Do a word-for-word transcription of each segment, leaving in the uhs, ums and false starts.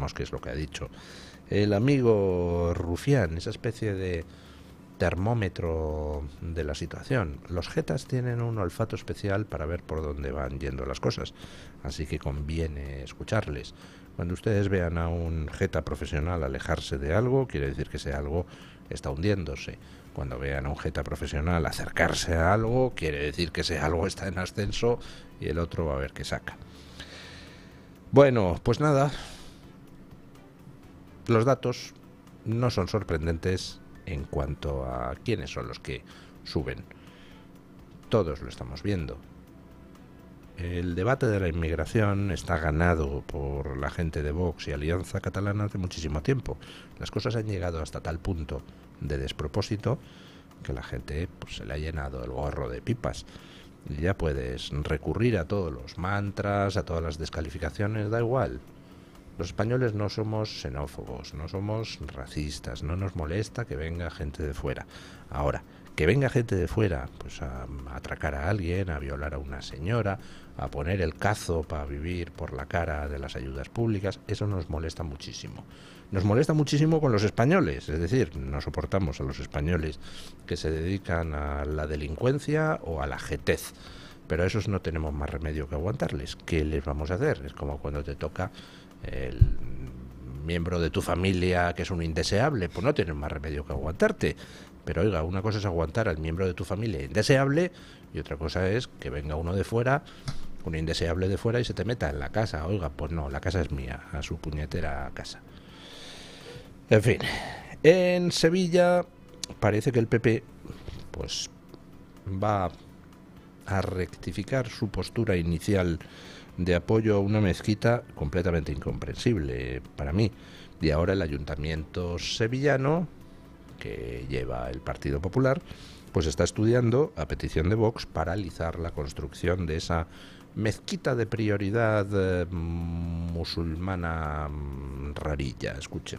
sabemos qué es lo que ha dicho el amigo Rufián, esa especie de termómetro de la situación. Los jetas tienen un olfato especial para ver por dónde van yendo las cosas, así que conviene escucharles. Cuando ustedes vean a un jeta profesional alejarse de algo, quiere decir que ese algo está hundiéndose. Cuando vean a un jeta profesional acercarse a algo, quiere decir que ese algo está en ascenso y el otro va a ver qué saca. Bueno, pues nada, los datos no son sorprendentes en cuanto a quiénes son los que suben. Todos lo estamos viendo. El debate de la inmigración está ganado por la gente de Vox y Alianza Catalana hace muchísimo tiempo. Las cosas han llegado hasta tal punto de despropósito que la gente pues, se le ha llenado el gorro de pipas. Y ya puedes recurrir a todos los mantras, a todas las descalificaciones, da igual. Los españoles no somos xenófobos, no somos racistas, no nos molesta que venga gente de fuera. Ahora, que venga gente de fuera pues a, a atracar a alguien, a violar a una señora, a poner el cazo para vivir por la cara de las ayudas públicas, eso nos molesta muchísimo. Nos molesta muchísimo con los españoles, es decir, no soportamos a los españoles que se dedican a la delincuencia o a la jetez. Pero a esos no tenemos más remedio que aguantarles. ¿Qué les vamos a hacer? Es como cuando te toca el miembro de tu familia que es un indeseable, pues no tienes más remedio que aguantarte. Pero oiga, una cosa es aguantar al miembro de tu familia indeseable y otra cosa es que venga uno de fuera, un indeseable de fuera, y se te meta en la casa. Oiga, pues no, la casa es mía, a su puñetera casa. En fin, en Sevilla parece que el P P pues va a rectificar su postura inicial de apoyo a una mezquita completamente incomprensible para mí. Y ahora el ayuntamiento sevillano, que lleva el Partido Popular, pues está estudiando, a petición de Vox, paralizar la construcción de esa mezquita de prioridad eh, musulmana rarilla. Escuchen.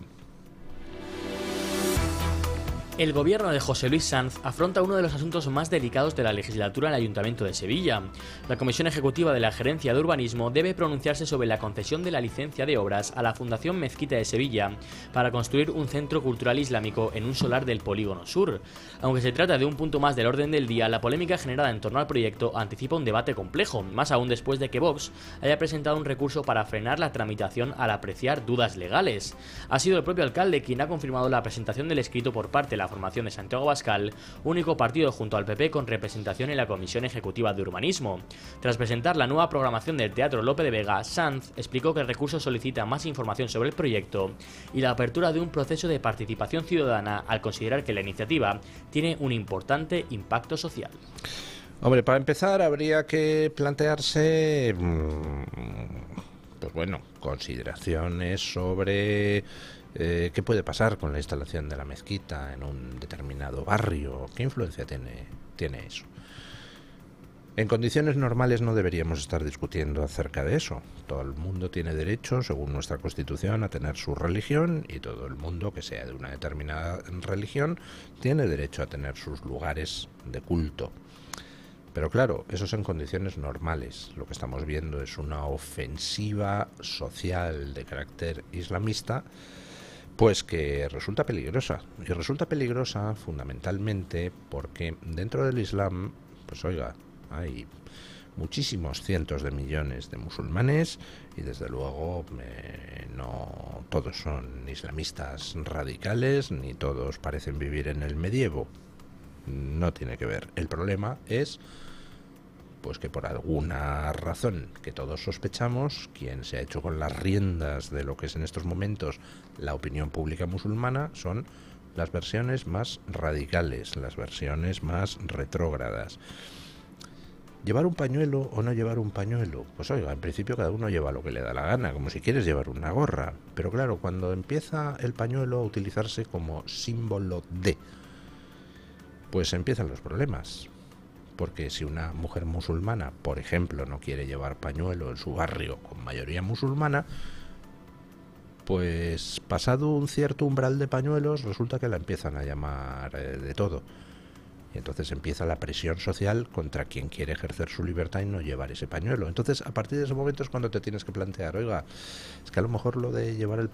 El gobierno de José Luis Sanz afronta uno de los asuntos más delicados de la legislatura en el Ayuntamiento de Sevilla. La Comisión Ejecutiva de la Gerencia de Urbanismo debe pronunciarse sobre la concesión de la licencia de obras a la Fundación Mezquita de Sevilla para construir un centro cultural islámico en un solar del Polígono Sur. Aunque se trata de un punto más del orden del día, la polémica generada en torno al proyecto anticipa un debate complejo, más aún después de que Vox haya presentado un recurso para frenar la tramitación al apreciar dudas legales. Ha sido el propio alcalde quien ha confirmado la presentación del escrito por parte de la formación de Santiago Abascal, único partido junto al P P con representación en la Comisión Ejecutiva de Urbanismo. Tras presentar la nueva programación del Teatro Lope de Vega, Sanz explicó que el recurso solicita más información sobre el proyecto y la apertura de un proceso de participación ciudadana al considerar que la iniciativa tiene un importante impacto social. Hombre, para empezar habría que plantearse, pues bueno, consideraciones sobre Eh, ¿qué puede pasar con la instalación de la mezquita en un determinado barrio? ¿Qué influencia tiene, tiene eso? En condiciones normales no deberíamos estar discutiendo acerca de eso. Todo el mundo tiene derecho, según nuestra Constitución, a tener su religión, y todo el mundo que sea de una determinada religión tiene derecho a tener sus lugares de culto. Pero claro, eso es en condiciones normales. Lo que estamos viendo es una ofensiva social de carácter islamista, pues que resulta peligrosa. Y resulta peligrosa fundamentalmente porque dentro del Islam, pues oiga, hay muchísimos cientos de millones de musulmanes y desde luego eh, no todos son islamistas radicales ni todos parecen vivir en el medievo. No tiene que ver. El problema es pues que por alguna razón que todos sospechamos, quien se ha hecho con las riendas de lo que es en estos momentos la opinión pública musulmana son las versiones más radicales, las versiones más retrógradas. ¿Llevar un pañuelo o no llevar un pañuelo? Pues oiga, en principio cada uno lleva lo que le da la gana, como si quieres llevar una gorra. Pero claro, cuando empieza el pañuelo a utilizarse como símbolo de, pues empiezan los problemas. Porque si una mujer musulmana, por ejemplo, no quiere llevar pañuelo en su barrio con mayoría musulmana, pues pasado un cierto umbral de pañuelos resulta que la empiezan a llamar eh, de todo. Y entonces empieza la presión social contra quien quiere ejercer su libertad y no llevar ese pañuelo. Entonces, a partir de ese momento es cuando te tienes que plantear, oiga, es que a lo mejor lo de llevar el